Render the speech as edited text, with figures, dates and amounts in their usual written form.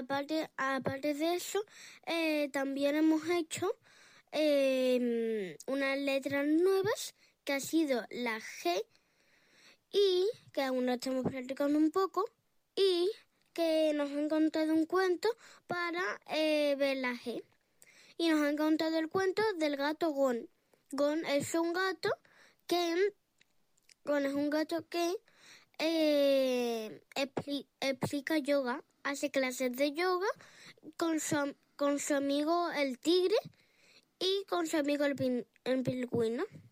aparte de eso, también hemos hecho unas letras nuevas, que ha sido la G, y que aún la estamos practicando un poco, y que nos han contado un cuento para ver la G. Y nos han contado el cuento del gato Gon. Gon es un gato que explica yoga, hace clases de yoga con su amigo el tigre y con su amigo el pingüino.